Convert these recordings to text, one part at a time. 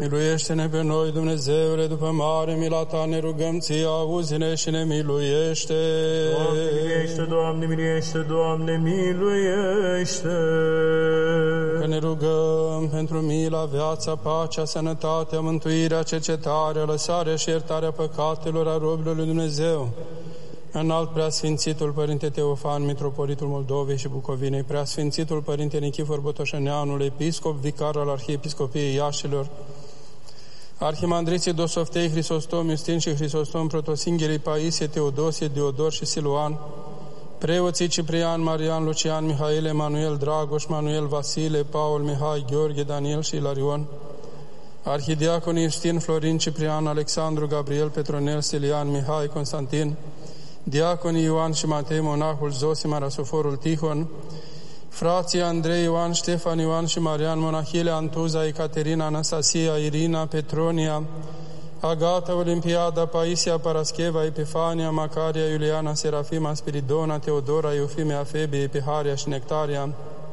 Miluiește-ne pe noi, Dumnezeule, după mare mila Ta, ne rugăm Ție, auzi-ne și ne miluiește. Doamne, miluiește, Doamne, miluiește, Doamne, miluiește. Că ne rugăm pentru mila, viața, pacea, sănătatea, mântuirea, cercetarea, lăsarea și iertarea păcatelor a robilor lui Dumnezeu. Înalt Preasfințitul Părinte Teofan, Mitropolitul Moldovei și Bucovinei, Preasfințitul Părinte Nichifor Botoșăneanul, Episcop Vicar al Arhiepiscopiei Iașilor, Arhimandriții Dosoftei, Hristostom, Iustin și Hristostom, Protosinghelii Paisie, Teodosie, Diodor și Siluan, preoții Ciprian, Marian, Lucian, Mihail, Emanuel, Dragoș, Manuel, Vasile, Paul, Mihai, Gheorghe, Daniel și Ilarion, arhidiaconii Iustin, Florin, Ciprian, Alexandru, Gabriel, Petronel, Stelian, Mihai, Constantin, diaconii Ioan și Matei, monahul Zosim, Arasoforul Tihon, frații Andrei, Ioan, Ștefan, Ioan și Marian, monahile Antuza, Ecaterina, Anastasia, Irina, Petronia, Agata, Olimpiada, Paisia, Parascheva, Epifania, Macaria, Iuliana, Serafima, Spiridona, Teodora, Eufimia, Febie, Epiharia și Nectaria,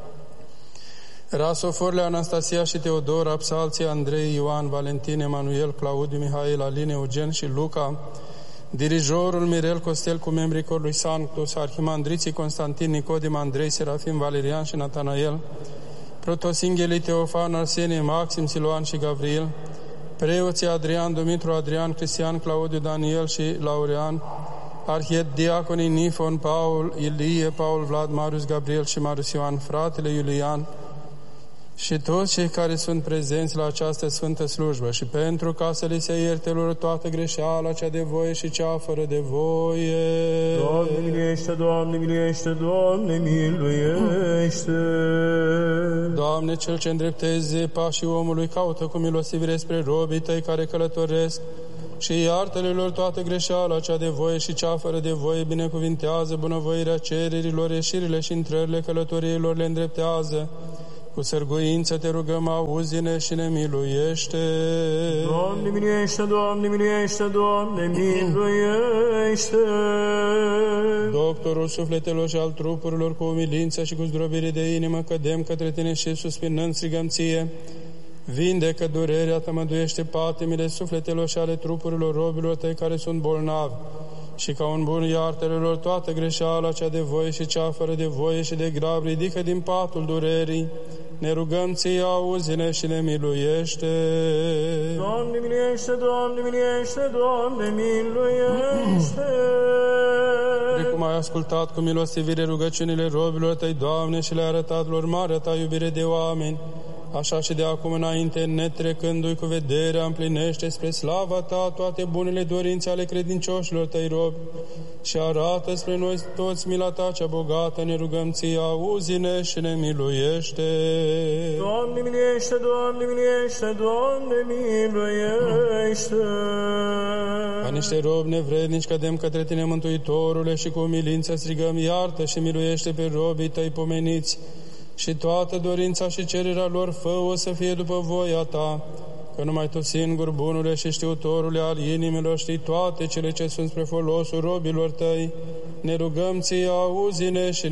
Rasoforle, Anastasia și Teodora, Psalții Andrei, Ioan, Valentin, Emanuel, Claudiu, Mihail, Aline, Eugen și Luca, dirijorul Mirel Costel cu membrii corului Sanctus, arhimandriții Constantin, Nicodim, Andrei, Serafim, Valerian și Natanael, protosinghelii Teofan, Arsenie, Maxim, Siluan și Gavril, preoții Adrian, Dumitru, Adrian, Cristian, Claudiu, Daniel și Laurean, arhidiaconii Nifon, Paul, Ilie, Paul, Vlad, Marius, Gabriel și Marius Ioan, fratele Iulian și toți cei care sunt prezenți la această sfântă slujbă și pentru ca să li se ierte lor toată greșeala, cea de voie și cea fără de voie. Doamne, miluiește, Doamne, miluiește, Doamne, miluiește. Doamne, Cel ce îndrepteze pașii omului, caută cu milostivire spre robii Tăi care călătoresc și iartă-le lor toată greșeala, cea de voie și cea fără de voie, binecuvintează bunăvoirea cererilor, ieșirile și intrările călătoriilor le îndreptează. Cu sârguință te rugăm, auzi-ne și ne miluiește. Doamne, miluiește, Doamne, miluiește, Doamne, miluiește. Doctorul sufletelor și al trupurilor, cu umilință și cu zdrobire de inimă, cădem către Tine și suspinând strigăm Ție. Vindecă durerea, tămăduiește patimile sufletelor și ale trupurilor robilor Tăi care sunt bolnavi, și ca un bun iartă-le lor toată greșeala, cea de voie și cea fără de voie și de grav, ridică din patul durerii. Ne rugăm Ție, auzi-ne și ne miluiește. Doamne, miluiește, Doamne, miluiește, Doamne, miluiește. Precum ai ascultat cu milostivire rugăciunile robilor Tăi, Doamne, și le-ai arătat lor marea Ta iubire de oameni, așa și de acum înainte, netrecându-i cu vederea, împlinește spre slava Ta toate bunele dorințe ale credincioșilor Tăi robi și arată spre noi toți mila Ta cea bogată, ne rugăm Ție, auzi-ne și ne miluiește. Doamne, miluiește, Doamne, miluiește, Doamne, miluiește. Ca niște robi nevrednici cădem către Tine, Mântuitorule, și cu umilință strigăm, iartă și miluiește pe robii Tăi pomeniți, și toată dorința și cererea lor fă-o să fie după voia Ta, că numai Tu singur, bunule și știutorule al inimilor, știi toate cele ce sunt spre folosul robilor Tăi. Ne rugăm Ție, auzi-ne și